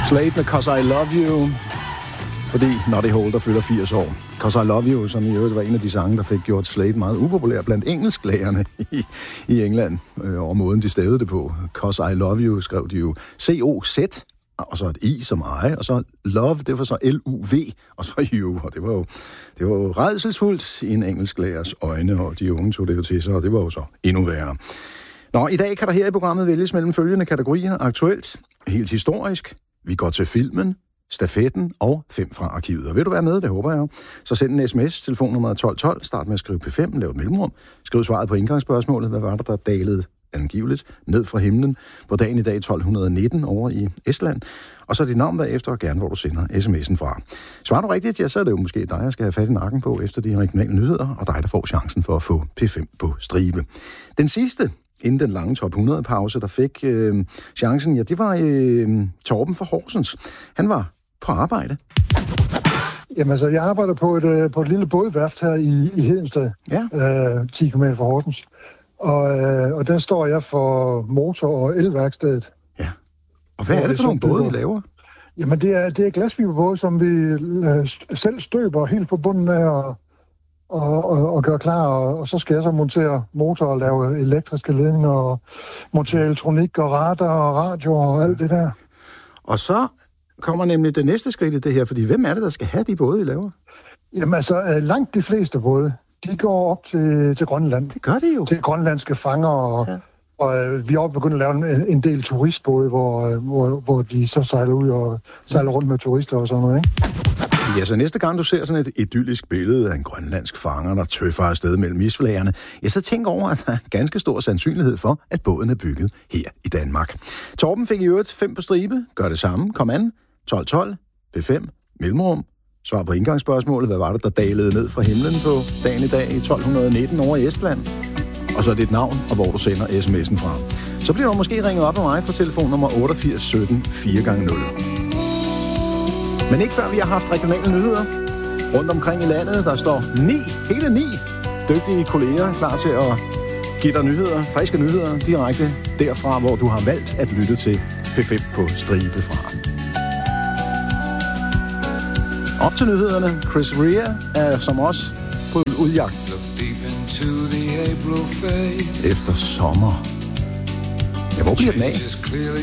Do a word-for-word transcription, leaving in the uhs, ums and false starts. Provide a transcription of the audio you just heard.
Slade med 'Cause I Love You, fordi Noddy Holder fylder firs år. 'Cause I Love You, som i øvrigt var en af de sange, der fik gjort Slade meget upopulær blandt engelsklærerne i, i England, øh, over måden de stavede det på. 'Cause I Love You skrev de jo C O Z, og så et I som I, og så Love, det var så L U V, og så You, og det var jo, det var jo rædselsfuldt i en engelsklærers øjne, og de unge tog det jo til sig, og det var jo så endnu værre. Nå, i dag kan der her i programmet vælges mellem følgende kategorier: aktuelt, helt historisk, vi går til filmen, stafetten og fem fra arkivet. Og vil du være med, det håber jeg jo, så send en sms, telefonnummer tolv tolv, start med at skrive P fem, lav et mellemrum, skriv svaret på indgangsspørgsmålet, hvad var der, der dalede angiveligt ned fra himlen på dagen i dag tolv nitten over i Estland, og så dit navn bagefter, og gerne hvor du sender sms'en fra. Svarer du rigtigt, ja, så er det jo måske dig, jeg skal have fat i nakken på efter de regionale nyheder, og dig, der får chancen for at få P fem på stribe. Den sidste, inden den lange top hundrede-pause, der fik øh, chancen, ja, det var øh, Torben fra Horsens. Han var på arbejde. Jamen altså, jeg arbejder på et, på et lille bådværft her i, i Hedensted, ja. øh, ti kilometer fra Horsens. Og, øh, og der står jeg for motor- og elværkstedet. Ja. Og hvad og er det for nogle både, I laver? Jamen, det er, det er glasfiberbåde, som vi øh, selv støber helt på bunden af og, og, og, og gør klar. Og, og så skal jeg så montere motor og lave elektriske ledninger og montere elektronik og radar og radio og alt det der. Og så kommer nemlig det næste skridt i det her, fordi hvem er det, der skal have de både, I laver? Jamen altså, langt de fleste både, de går op til, til Grønland. Det gør de jo. Til grønlandske fanger, og, ja. og øh, vi er også begyndt at lave en, en del turistbåde, hvor, øh, hvor, hvor de så sejler ud og sejler rundt med turister og sådan noget, ikke? Ja, så næste gang du ser sådan et idyllisk billede af en grønlandsk fanger, der tøffer afsted mellem isflagerne, ja, så tænk over, at der er ganske stor sandsynlighed for, at båden er bygget her i Danmark. Torben fik i øvrigt fem på stribe. Gør det samme. Kom an. tolv tolv. P fem. Mellemrum. Svar på indgangsspørgsmålet. Hvad var det, der dalede ned fra himlen på dagen i dag i tolv nitten over i Estland? Og så dit navn, og hvor du sender sms'en fra. Så bliver du måske ringet op af mig fra telefonnummer otteogfirs sytten fire gange nul. Men ikke før vi har haft regionale nyheder. Rundt omkring i landet, der står ni, hele ni dygtige kolleger klar til at give dig nyheder, friske nyheder, direkte derfra, hvor du har valgt at lytte til P fem på stribe fra. Op til nyhederne. Chris Rea er som os på udjagt efter sommer. Ja, hvor bliver den af?